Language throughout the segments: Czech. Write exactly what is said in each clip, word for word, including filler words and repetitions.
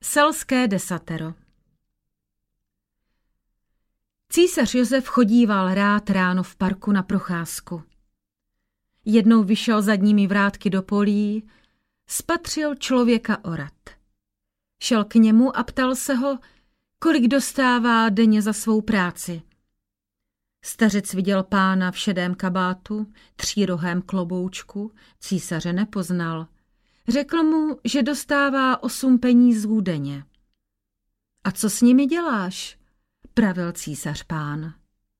Selské desatero. Císař Josef chodíval rád ráno v parku na procházku. Jednou vyšel zadními vrátky do polí, spatřil člověka orat. Šel k němu a ptal se ho, kolik dostává denně za svou práci. Stařec viděl pána v šedém kabátu, třírohém kloboučku, císaře nepoznal. Řekl mu, že dostává osm penízů denně. A co s nimi děláš? Pravil císař pán.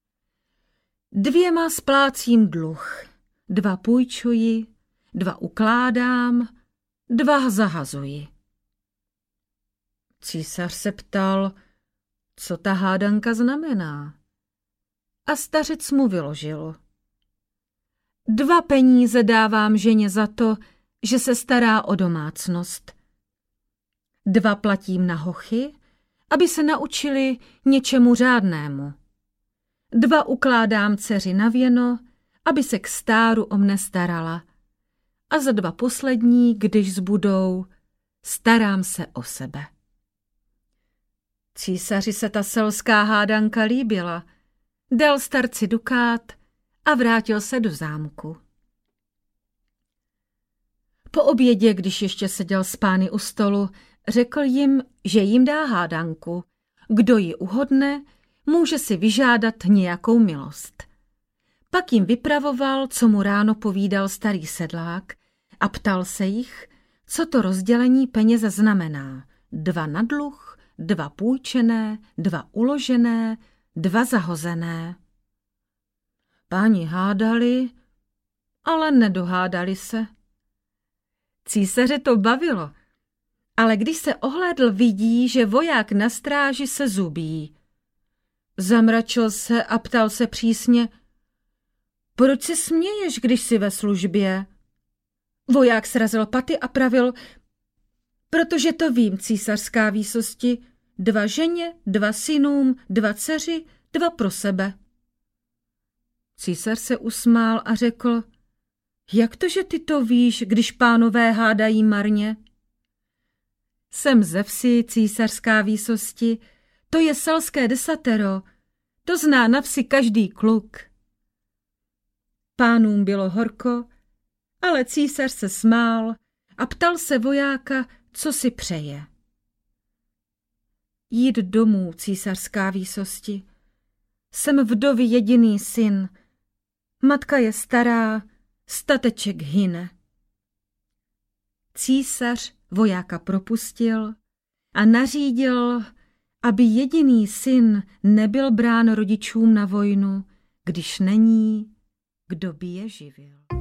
Dvěma splácím dluh, dva půjčuji, dva ukládám, dva zahazuji. Císař se ptal, co ta hádanka znamená. A stařec mu vyložil. Dva peníze dávám ženě za to, že se stará o domácnost. Dva platím na hochy, aby se naučili něčemu řádnému. Dva ukládám dceři na věno, aby se k stáru o mne starala. A za dva poslední, když zbudou, starám se o sebe. Císaři se ta selská hádanka líbila, dal starci dukát a vrátil se do zámku. Po obědě, když ještě seděl s pány u stolu, řekl jim, že jim dá hádanku. Kdo ji uhodne, může si vyžádat nějakou milost. Pak jim vypravoval, co mu ráno povídal starý sedlák a ptal se jich, co to rozdělení peněze znamená. Dva na dluh, dva půjčené, dva uložené, dva zahozené. Páni hádali, ale nedohádali se. Císaře to bavilo, ale když se ohlédl, vidí, že voják na stráži se zubí. Zamračil se a ptal se přísně, proč se směješ, když jsi ve službě? Voják srazil paty a pravil, protože to vím, císařská výsosti, dva ženě, dva synům, dva dceři, dva pro sebe. Císař se usmál a řekl, jak to, že ty to víš, když pánové hádají marně? Jsem ze vsi, císařská výsosti, to je selské desatero, to zná na vsi každý kluk. Pánům bylo horko, ale císař se smál a ptal se vojáka, co si přeje. Jít domů, císařská výsosti. Jsem vdovy jediný syn. Matka je stará, stateček hyne. Císař vojáka propustil a nařídil, aby jediný syn nebyl brán rodičům na vojnu, když není, kdo by je živil.